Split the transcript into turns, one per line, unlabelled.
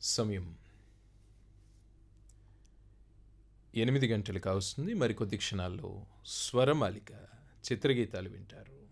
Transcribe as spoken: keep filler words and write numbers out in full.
సమయం ఎనిమిది గంటలు కావస్తుంది. మరికొద్ది క్షణాల్లో స్వరమాలిక చిత్రగీతాలు వింటారు.